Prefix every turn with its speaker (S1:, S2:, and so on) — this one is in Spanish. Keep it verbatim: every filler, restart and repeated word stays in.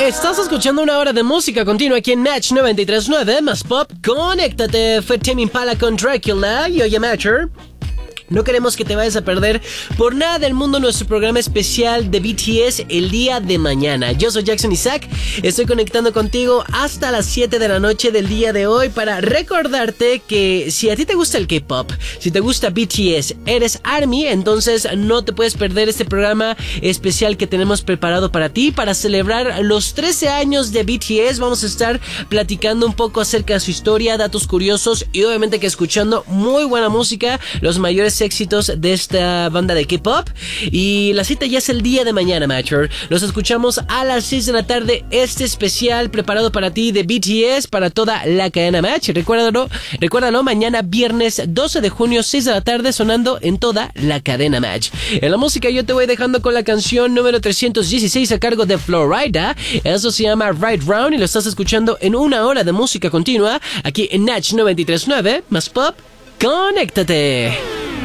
S1: Estás escuchando una hora de música continua aquí en Match noventa y tres punto nueve más Pop. Conéctate, fue Tame Impala con Dracula y oye Matcher. No queremos que te vayas a perder por nada del mundo nuestro programa especial de B T S el día de mañana. Yo soy Jackson Isaac, estoy conectando contigo hasta las siete de la noche del día de hoy para recordarte que si a ti te gusta el K-pop, si te gusta B T S, eres ARMY, entonces no te puedes perder este programa especial que tenemos preparado para ti para celebrar los trece años de B T S. Vamos a estar platicando un poco acerca de su historia, datos curiosos y obviamente que escuchando muy buena música, los mayores éxitos de esta banda de K-pop. Y la cita ya es el día de mañana, Matcher. Los escuchamos a las seis de la tarde. Este especial preparado para ti de B T S para toda la cadena Match. Recuérdalo, recuérdalo, mañana viernes doce de junio, seis de la tarde, sonando en toda la cadena Match. En la música yo te voy dejando con la canción número trescientos dieciséis a cargo de Florida. Eso se llama Right Round y lo estás escuchando en una hora de música continua aquí en Match noventa y tres punto nueve más Pop. ¡Conéctate!